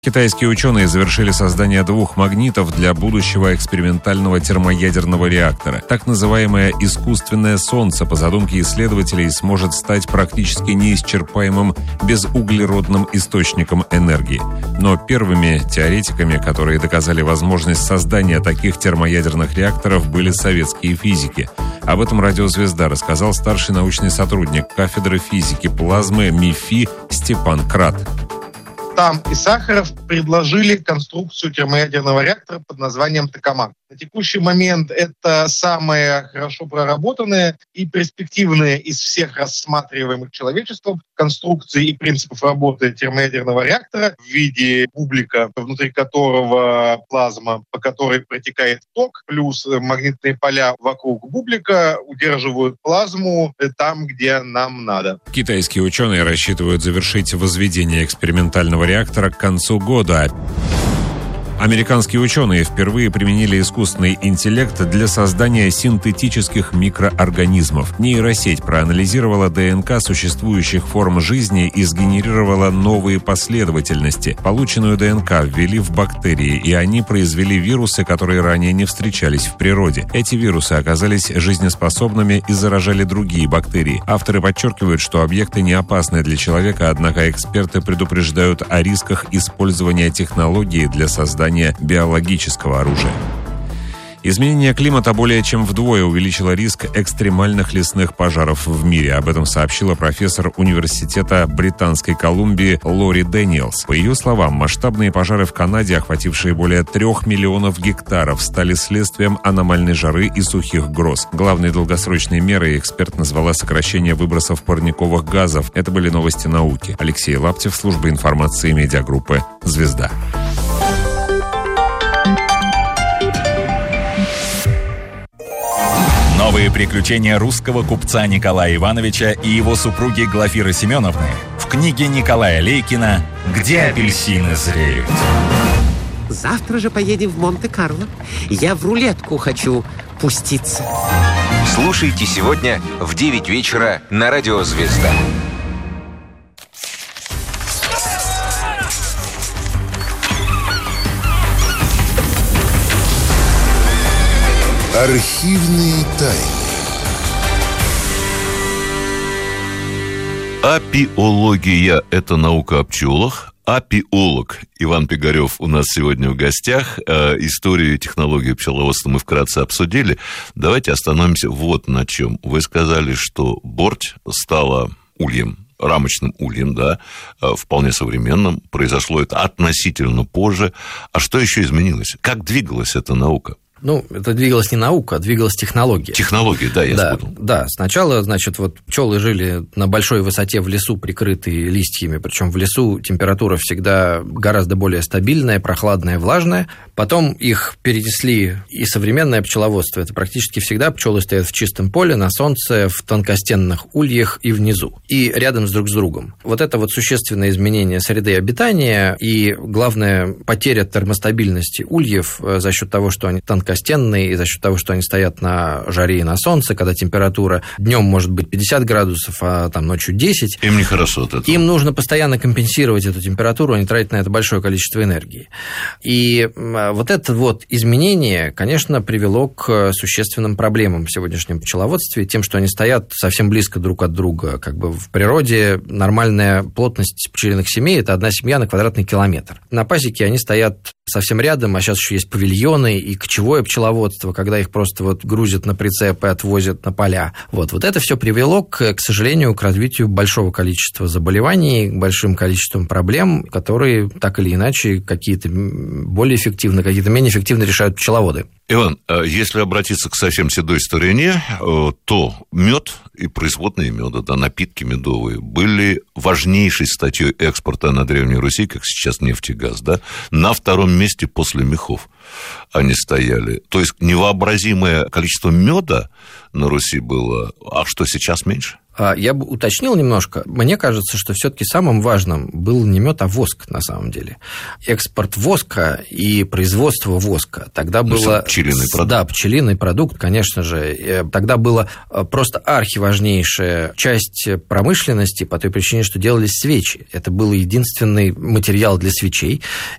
Китайские ученые завершили создание 2 магнитов для будущего экспериментального термоядерного реактора. Так называемое искусственное солнце, по задумке исследователей, сможет стать практически неисчерпаемым безуглеродным источником энергии. Но первыми теоретиками, которые доказали возможность создания таких термоядерных реакторов, были советские физики. Об этом «Радио Звезда» рассказал старший научный сотрудник кафедры физики плазмы МИФИ Степан Крат. Там и Сахаров предложили конструкцию термоядерного реактора под названием «Токамак». На текущий момент это самая хорошо проработанная и перспективная из всех рассматриваемых человечеством конструкций и принципов работы термоядерного реактора в виде бублика, внутри которого плазма, по которой протекает ток, плюс магнитные поля вокруг бублика удерживают плазму там, где нам надо. Китайские ученые рассчитывают завершить возведение экспериментального реактора к концу года. Американские ученые впервые применили искусственный интеллект для создания синтетических микроорганизмов. Нейросеть проанализировала ДНК существующих форм жизни и сгенерировала новые последовательности. Полученную ДНК ввели в бактерии, и они произвели вирусы, которые ранее не встречались в природе. Эти вирусы оказались жизнеспособными и заражали другие бактерии. Авторы подчеркивают, что объекты не опасны для человека, однако эксперты предупреждают о рисках использования технологии для создания биологического оружия. Изменение климата более чем вдвое увеличило риск экстремальных лесных пожаров в мире. Об этом сообщила профессор Университета Британской Колумбии Лори Дэниелс. По ее словам, масштабные пожары в Канаде, охватившие более 3 миллионов гектаров, стали следствием аномальной жары и сухих гроз. Главной долгосрочной мерой эксперт назвала сокращение выбросов парниковых газов. Это были новости науки. Алексей Лаптев, служба информации медиагруппы «Звезда». Новые приключения русского купца Николая Ивановича и его супруги Глафиры Семеновны в книге Николая Лейкина «Где апельсины зреют». Завтра же поедем в Монте-Карло. Я в рулетку хочу пуститься. Слушайте сегодня в 9 вечера на Радио Звезда. Архивные тайны. Апиология – это наука о пчелах. Апиолог Иван Пигарев у нас сегодня в гостях. Историю и технологию пчеловодства мы вкратце обсудили. Давайте остановимся вот на чем. Вы сказали, что борть стала ульем, рамочным ульем, да, вполне современным. Произошло это относительно позже. А что еще изменилось? Как двигалась эта наука? Ну, это двигалась не наука, а двигалась технология. Технология, да, я спутал. Да, сначала, значит, вот пчелы жили на большой высоте в лесу, прикрытые листьями, причем в лесу температура всегда гораздо более стабильная, прохладная, влажная. Потом их перенесли, и современное пчеловодство, это практически всегда пчелы стоят в чистом поле, на солнце, в тонкостенных ульях и внизу, и рядом друг с другом. Вот это вот существенное изменение среды обитания и, главное, потеря термостабильности ульев за счет того, что они тонкостенные, и за счет того, что они стоят на жаре и на солнце, когда температура днем может быть 50 градусов, а там ночью 10. Им нехорошо от этого. Им нужно постоянно компенсировать эту температуру, они тратят на это большое количество энергии. И вот это вот изменение, конечно, привело к существенным проблемам в сегодняшнем пчеловодстве, тем, что они стоят совсем близко друг от друга. Как бы в природе нормальная плотность пчелиных семей – это одна семья на квадратный километр. На пасеке они стоят совсем рядом, а сейчас еще есть павильоны и кочевое пчеловодство, когда их просто вот грузят на прицепы и отвозят на поля. Вот это все привело, к сожалению, к развитию большого количества заболеваний, к большим количествам проблем, которые так или иначе какие-то более эффективно, какие-то менее эффективно решают пчеловоды. Иван, если обратиться к совсем седой старине, то мед и производные меда, да, напитки медовые, были важнейшей статьей экспорта на Древней Руси, как сейчас нефть и газ, да, на втором месте после мехов они стояли. То есть невообразимое количество меда на Руси было, а что сейчас меньше? Я бы уточнил немножко. Мне кажется, что все-таки самым важным был не мед, а воск на самом деле. Экспорт воска и производство воска. Тогда было... Пчелиный продукт. Да, пчелиный продукт, конечно же. Тогда была просто архиважнейшая часть промышленности по той причине, что делались свечи. Это был единственный материал для свечей.